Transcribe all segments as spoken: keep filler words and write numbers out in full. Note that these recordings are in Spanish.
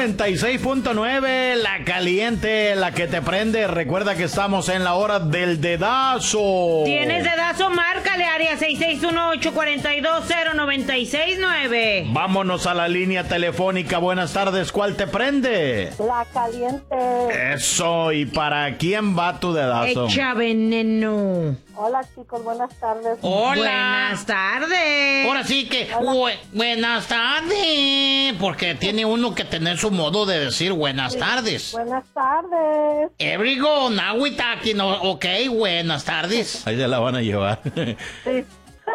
noventa y seis punto nueve, la caliente, la que te prende. Recuerda que estamos en la hora del dedazo. ¿Tienes dedazo? Márcale, área seis seis uno, ocho cuatro dos, cero nueve seis nueve. Vámonos a la línea telefónica. Buenas tardes, ¿cuál te prende? La caliente. Eso, ¿y para quién va tu dedazo? Echa veneno. Hola chicos, buenas tardes. Hola. Buenas tardes. Ahora sí que, bue- buenas tardes, porque tiene uno que tener su modo de decir buenas tardes. Buenas tardes. Everygo, now we talking, o- ok, buenas tardes. Ahí se la van a llevar. Sí.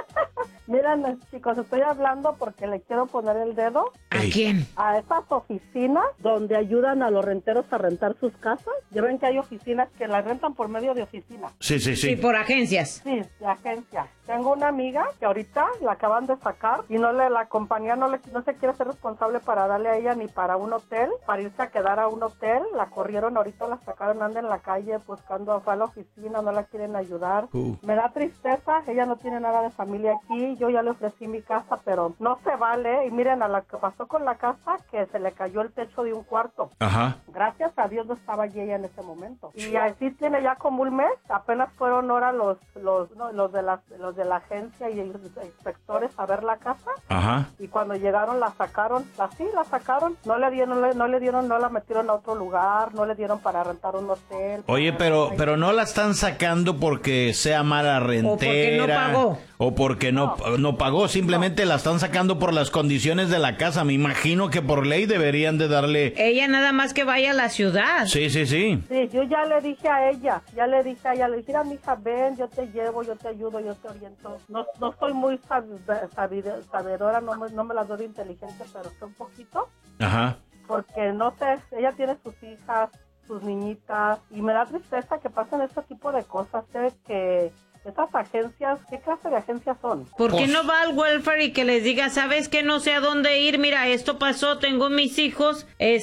Miren chicos, estoy hablando porque le quiero poner el dedo ¿A Ey. quién? a esas oficinas donde ayudan a los renteros a rentar sus casas. Ya ven que hay oficinas que las rentan por medio de oficina. Sí, sí, Sí, sí. por agencias. Sí, de agencia. Tengo una amiga que ahorita la acaban de sacar y no le la compañía no le no se quiere ser responsable para darle a ella ni para un hotel, para irse a quedar a un hotel. La corrieron, ahorita la sacaron, anda en la calle buscando, fue a la oficina, no la quieren ayudar. Uh. Me da tristeza, ella no tiene nada de familia aquí, yo ya le ofrecí mi casa, pero no se vale. Y miren a la que pasó con la casa, que se le cayó el techo de un cuarto. Ajá. Gracias a Dios no estaba allí ella en ese momento. Y así tiene ya como un mes, apenas fueron ahora los los no, los de la los de la agencia y los inspectores a ver la casa. Ajá. Y cuando llegaron la sacaron, así la sacaron, no le dieron, no le, no le dieron, no la metieron a otro lugar, no le dieron para rentar un hotel. Oye, pero pero no la están sacando porque sea mala rentera. O porque no pagó. O porque no, no pagó, simplemente la están sacando por las condiciones de la casa. Me imagino que por ley deberían de darle... Ella nada más que vaya a la ciudad. Sí, sí, sí. Sí, yo ya le dije a ella, ya le dije a ella, le dije, mira, mija, ven, yo te llevo, yo te ayudo, yo te oriento. No, no soy muy sab- sabide- sabedora, no me, no me las doy de inteligente, pero sé un poquito, Ajá. porque no sé, ella tiene sus hijas, sus niñitas, y me da tristeza que pasen este tipo de cosas, sé que esas agencias, ¿qué clase de agencias son? ¿Por qué Pues- no va al welfare y que les diga, sabes que no sé a dónde ir? Mira, esto pasó, tengo mis hijos,